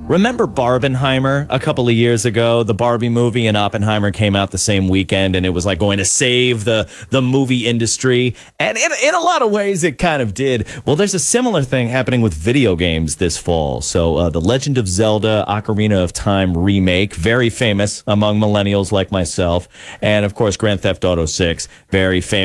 Remember Barbenheimer a couple of years ago? The Barbie movie and Oppenheimer came out the same weekend, and it was like going to save the movie industry. And in a lot of ways, it kind of did. Well, there's a similar thing happening with video games this fall. So the Legend of Zelda Ocarina of Time remake, very famous among millennials like myself. And, of course, Grand Theft Auto 6, very famous